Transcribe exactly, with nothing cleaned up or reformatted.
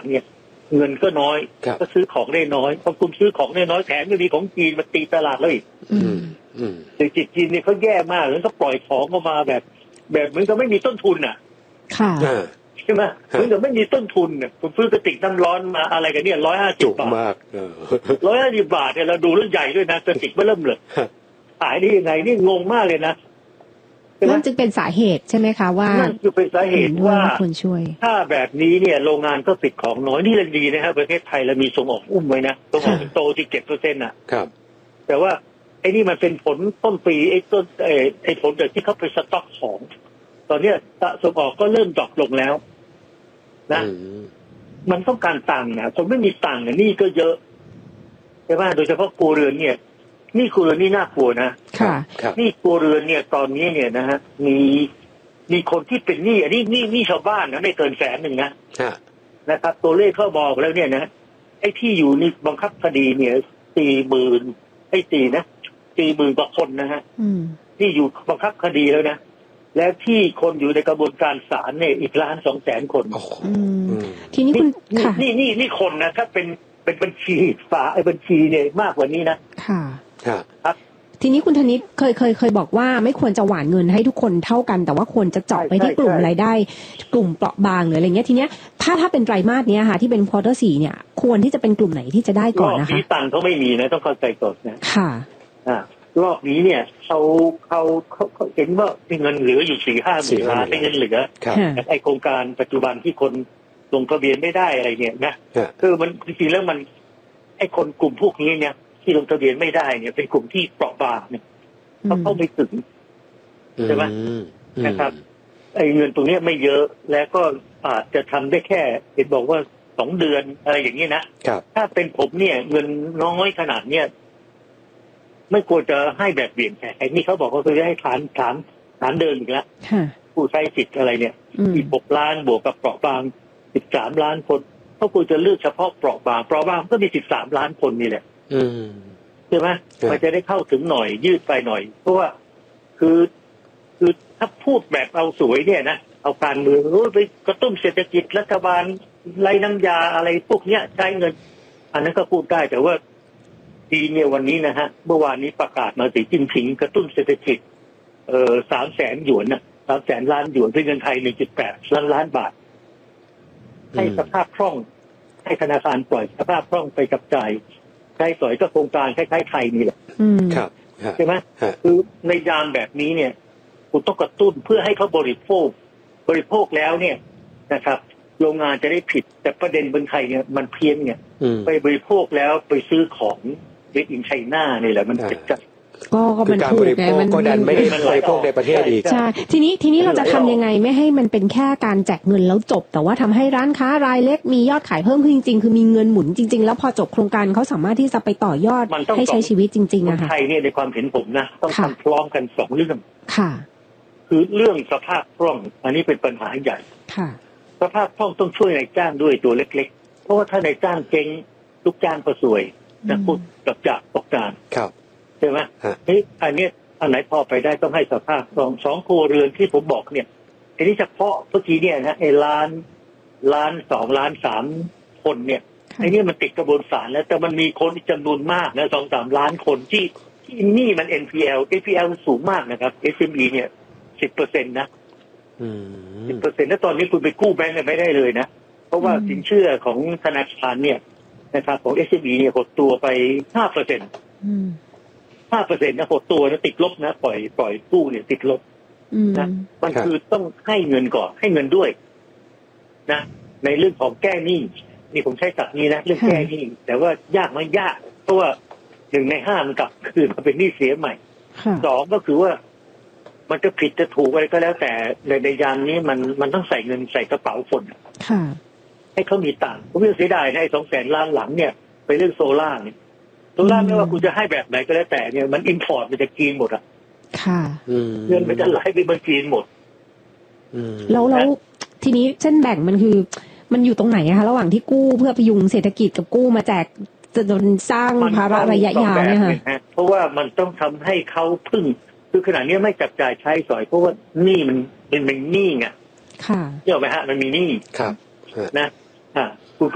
เนี่ยเงินก็น้อยก็ซื้อของได้น้อยพอคุณซื้อของได้น้อยแถมยังมีของจีนมาตีตลาดเลยอีกเศรษฐกิจจีนเนี่ยเขาแย่มากแล้วก็ปล่อยของออกมาแบบแบบเหมือนกับไม่มีต้นทุนอ่ะค่ะใช่ไหมเหมือนกับไม่มีต้นทุนเนี่ยคุณซื้อกระติกน้ำร้อนมาอะไรกันเนี่ยร้อยห้าสิบบาทร้อยห้าสิบบาทเนี่ยเราดูเรื่องใหญ่ด้วยนะกระติกไม่เริ่มเลยขายได้ยังไงนี่งงมากเลยนะนั่นจึงเป็นสาเหตุใช่ไหมคะว่านั่นคือเป็นสาเหตุว่าคนช่วยถ้าแบบนี้เนี่ยโรงงานก็ปิดของน้อยนี่ยังดีนะครับประเทศไทยเรามีส่งออกอุ้มไว้นะส่งออกโตที่เจ็ดเปอร์เซ็นต์อ่ะครับแต่ว่าไอ้นี่มันเป็นผลต้นปีไอ้ต้นไอ้ไอ้ผลจากที่เขาไปสต็อกของตอนนี้ส่งออกก็เริ่มดรอปลงแล้วนะมันต้องการตังค์นะคนไม่มีตังค์นี่ก็เยอะใช่ไหมโดยเฉพาะครัวเรือนเนี่ยนี่ครัวเรือนนี่น่ากลัวนะค่ะนี่ครัวเรือนเนี่ยตอนนี้เนี่ยนะฮะมีมีคนที่เป็นหนี้อันนี้หนี้หนี้ชาวบ้านนะไม่เกินแสนหนึ่งนะนะครับตัวเลขเขาบอกแล้วเนี่ยนะไอ้ที่อยู่ในบังคับคดีเนี่ยสี่หมื่นไอ้สี่นะสี่หมื่นกว่าคนนะฮะที่อยู่บังคับคดีแล้วนะและที่คนอยู่ในกระบวนการศาลเนี่ยอีกล้านสองแสนคนทีนี้คุณนี่นี่นี่คนนะถ้าเป็นเป็นบัญชีฝาไอ้บัญชีเนี่ยมากกว่านี้นะค่ะครับทีนี้คุณธนิตเคยเคยเคยบอกว่าไม่ควรจะหว่านเงินให้ทุกคนเท่ากันแต่ว่าควรจะเจาะไปที่กลุ่มรายได้กลุ่มเปราะบางหรืออะไรเงี้ยทีเนี้ยถ้าถ้าเป็นไตรมาสเนี้ยค่ะที่เป็นควอเตอร์สี่เนี่ยควรที่จะเป็นกลุ่มไหนที่จะได้ก่อนนะคะรอบนี้ตังค์เขาไม่มีนะต้องเข้าใจก่อนนะค่ะอ่ารอบนี้เนี่ยเขาเขาเขาเห็นว่ามีเงินเหลืออยู่สี่ห้าหมื่นล้านเป็นเงินเหลือไอโครงการปัจจุบันที่คนลงทะเบียนไม่ได้อะไรเนี่ยนะคือมันจริงๆแล้วมันไอคนกลุ่มพวกนี้เนี่ยที่ลงทะเบียนไม่ได้เนี่ยเป็นกลุ่มที่เปราะบางเนี่ยเขาเข้าไม่ถึงใช่ไหมนะครับไอเงินตรงนี้ไม่เยอะแล้วก็อาจจะทำได้แค่เห็นบอกว่าสองเดือนอะไรอย่างนี้นะถ้าเป็นผมเนี่ยเงินน้อยขนาดเนี้ยไม่ควรจะให้แบบเบี่ยงแผนไอ้นี่เขาบอกว่าจะให้ฐานฐานฐานเดินอีกแล้วผู้ใช้สิทธิ์อะไรเนี่ยอีกหกล้านบวกกับเปราะบางสิบสามล้านคนเขาควรจะเลือกเฉพาะเปราะบางเปราะบางก็มีสิบสามล้านคนนี่แหละใช่ไหมมันจะได้เข้าถึงหน่อยยืดไปหน่อยเพราะว่าคือคือถ้าพูดแบบเอาสวยเนี่ยนะเอาการเมืองไปกระตุ้นเศรษฐกิจรัฐบาลไล่น้ำยาอะไรพวกเนี้ยใช้เงินอันนั้นก็พูดได้แต่ว่าจีนเนี่ยวันนี้นะฮะเมื่อวานนี้ประกาศมาสีจิ้นผิงกระตุ้นเศรษฐกิจเอ่อสามแสนหยวนนะสามแสนล้านหยวนเป็นเงินไทยหนึ่งจุดแปดล้านล้านบาทให้สภาพคล่องให้ธนาคารปล่อยสภาพคล่องไปกับจ่ายใช้สอยก็โครงการคล้ายๆไทยนี่แหละครับใช่ไหมคือในยามแบบนี้เนี่ยคุณต้องกระตุ้นเพื่อให้เขาบริโภคบริโภคแล้วเนี่ยนะครับโรงงานจะได้ผิดแต่ประเด็นบนไทยเนี่ยมันเพี้ยนเนี่ยไปบริโภคแล้วไปซื้อของเมดอินไชน่านี่แหละมันจะจัดก็ก็มันถูกไงมันก็ดันไม่ได้บริโภคในประเทศอีกใช่ทีนี้ทีนี้เราจะทำยังไงไม่ให้มันเป็นแค่การแจกเงินแล้วจบแต่ว่าทำให้ร้านค้ารายเล็กมียอดขายเพิ่มขึ้นจริงๆคือมีเงินหมุนจริงๆแล้วพอจบโครงการเขาสามารถที่จะไปต่อยอดให้ใช้ชีวิตจริงๆอะค่ะไทยเนี่ยในความเห็นผมนะต้องทำพร้อมกันสองเรื่องค่ะคือเรื่องสภาพคล่องอันนี้เป็นปัญหาใหญ่ค่ะสภาพคล่องต้องช่วยนายจ้างด้วยตัวเล็กๆเพราะว่าถ้านายจ้างเจ๊งลูกจ้างก็ซวยนะพูดกับจากตกงานครับใช่ไหมเฮ้ยอันนี้อันไหนพอไปได้ต้องให้สภาพคล่องสองครัวเรือนที่ผมบอกเนี่ยอันนี้เฉพาะเมื่อกี้เนี่ยนะไอ้ล้านล้านสองล้านสามคนเนี่ยไอ้นี่มันติดกระบวนศาลแล้วแต่มันมีคนจำนวนมากนะสองสามล้านคนที่ที่นี่มัน เอ็น พี แอล เอ็น พี แอล สูงมากนะครับ เอส เอ็ม อี เนี่ยสิบเปอร์เซ็นต์นะสิบเปอร์เซ็นต์แล้วตอนนี้คุณไปกู้แบงก์ไม่ได้เลยนะเพราะว่าสินเชื่อของธนาคารเนี่ยนะครับของ เอส เอ็ม อี เนี่ยหดตัวไปห้าเปอร์เซ็นต์ห้าเปอร์เซ็นต์นะหดตัวนะติดลบนะปล่อยปล่อยกู้เนี่ยติดลบนะมันคือต้องให้เงินก่อนให้เงินด้วยนะในเรื่องของแก้หนี้นี่ผมใช้ศัพท์นี้นะเรื่องแก้หนี้แต่ว่ายากไหมยากเพราะว่าหนึ่งในห้ามันกลับคืนมาเป็นหนี้เสียใหม่สองก็คือว่ามันจะผิดจะถูกอะไรก็แล้วแต่ในในยามนี้มันมันต้องใส่เงินใส่กระเป๋าคนให้เขามีตังค์ผมยังเสียดายนะไอ้สองแสนล้านหลังเนี่ยไปเรื่องโซล่าเนี่ยโซล่าไม่ว่าคุณจะให้แบบไหนก็แล้วแต่เนี่ยมันอินพอร์ตมันจะกินหมดอ่ะเงินมันจะไหลไปมันกินหมดแล้วแล้วทีนี้เส้นแบ่งมันคือมันอยู่ตรงไหนอะคะระหว่างที่กู้เพื่อพยุงเศรษฐกิจกับกู้มาแจกจะจนสร้างภาระระยะยาวเนี่ยค่ะเพราะว่ามันต้องทำให้เขาพึ่งคือขนาดนี้ไม่จับจ่ายใช้สอยเพราะว่าหนี้มันเป็นเป็นหนี้ไงค่ะเห็นไหมฮะมันมีหนี้ครับนะอ่า